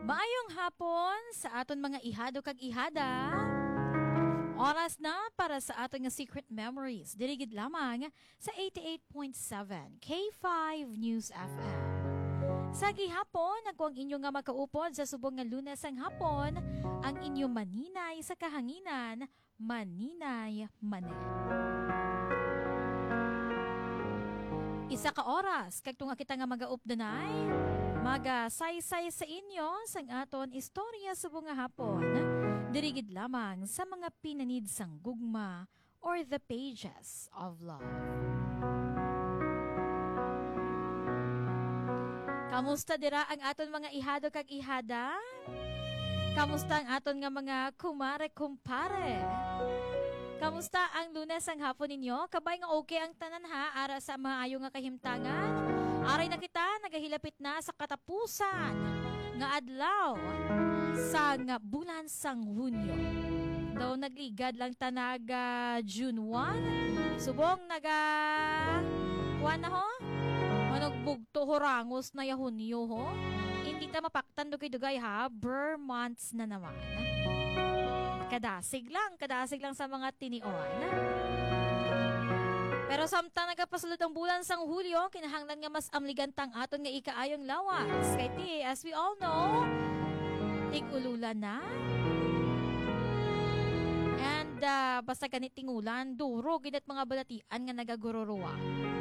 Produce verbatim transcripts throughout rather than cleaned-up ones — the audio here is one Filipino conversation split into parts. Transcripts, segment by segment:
Maayong hapon sa aton mga ihado kag ihada. Oras na para sa aton nga Secret Memories. Dirigid lamang sa eighty-eight point seven K five News F M. Sa gihapon, ako ang inyo nga makaupod sa subong nga Lunes ang hapon, ang inyo maninay sa kahanginan, maninay manen. Isa ka oras, kag tunga kita nga magaupdanay, maga-saysay sa inyo sang aton istorya subong nga hapon, dirigid lamang sa mga pinanid sang gugma or the pages of love. Kamusta dira ang aton mga ihado kag ihada? Kamusta ang aton nga mga kumare kumpare? Kamusta ang Lunes ang hapon ninyo? Kabay nga okay ang tanan ha, ara sa maayo nga kahimtangan. Aray na kita, nagahilapit na sa katapusan nga adlaw sa nga bulan sang Hunyo. Daw nagligad lang tanaga June first, subong naga kuwan na ho? Manog bugto horangos na ya Hunyo ho? Hindi ta mapaktan dugay-dugay ha, ber months na naman. Kadasig lang, kadasig lang sa mga tinion. Pero samtang nagapasulod ang bulan sang Hulyo, kinahanglan nga mas amligantang aton nga ikaayong lawas. Kaya ti, as we all know, tig-ululan na. And uh, basta ganit tingulan, duro, ginat mga balatian nga nagagururuwa.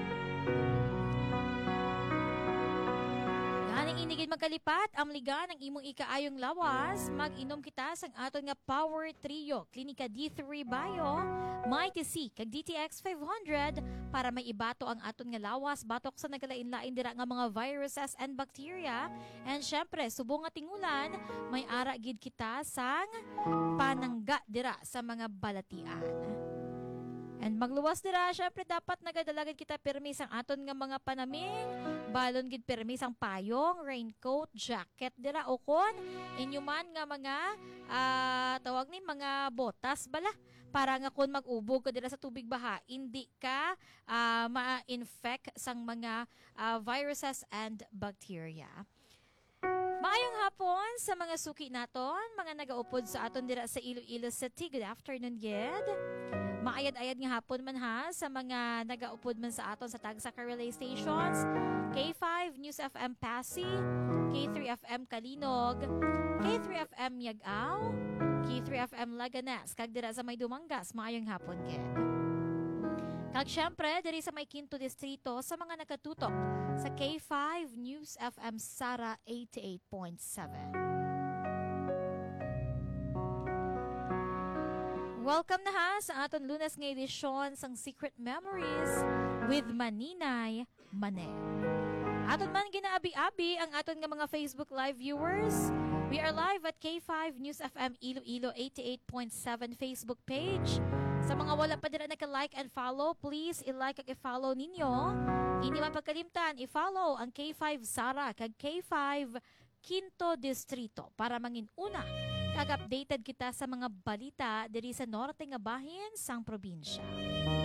Ganing inigid magkalipat, amligan ang imong ikaayong lawas, mag-inom kita sang aton nga Power Trio, Klinika D three Bio, Mighty C, kag D T X five hundred para may ibato ang aton nga lawas, batok sa nagalain-lain dira nga mga viruses and bacteria. And syempre, subong nga tingulan, may ara gid kita sang panangga dira sa mga balatian. And magluwas dira, syempre dapat nagadalagad kita permis ang aton nga mga panaming, balon gid permis ang payong, raincoat, jacket dira o kon inyo man nga mga uh, tawag ni mga botas bala para nga kun mag-ubog ka dira sa tubig baha, hindi ka uh, ma-infect sang mga uh, viruses and bacteria. Maayong hapon sa mga suki naton, mga nagaupod sa aton dira sa Iloilo City. Good afternoon, gid. Maayad-ayad nga hapon man ha sa mga nagaupod man sa aton sa Tagsaka Relay Stations, K five News F M Pasig, K three F M Kalinog, K three F M Yagaw, K three F M Laganas, kag dira sa may Dumangas. Maayong hapon, gid. Kag syempre, diri sa may Quinto Distrito sa mga nakatutok sa K five News F M Sara eighty-eight point seven. Welcome na ha sa aton Lunes nga edisyon sang Secret Memories with Maninay Manen. Aton man ginaabi-abi ang aton nga mga Facebook Live viewers. We are live at K five News F M Iloilo eighty-eight point seven Facebook page. Sa mga wala pa dira naka-like and follow, please i-like at i-follow ninyo. Hindi man pagkalimtan, i-follow ang K five Sara kag K five Quinto Distrito para mangin una kag updated kita sa mga balita diri sa norte nga bahin sang probinsya.